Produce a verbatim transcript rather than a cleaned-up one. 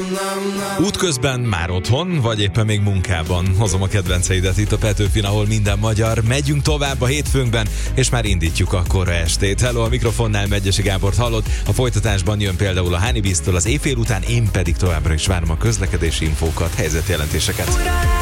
Útközben már otthon, vagy éppen még munkában. Hozom a kedvenceidet itt a Petőfin, ahol minden magyar. Megyünk tovább a hétfőnkben, és már indítjuk a kora estét. Hello, a mikrofonnál Megyesi Gábort hallott. A folytatásban jön például a Honeybee-től az éjfél után, én pedig továbbra is várom a közlekedési infókat, helyzetjelentéseket.